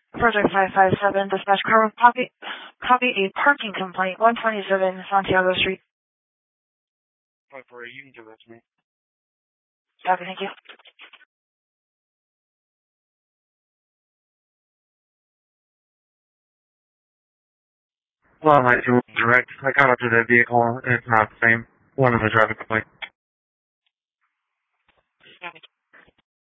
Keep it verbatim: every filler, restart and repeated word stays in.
Project five five seven, dispatch car, copy, copy a parking complaint, one twenty-seven Santiago Street. five four eight, you can give that to me. Copy, thank you. Well, I do direct. I got up to the vehicle, and it's not the same. One of the driving complaint. Copy.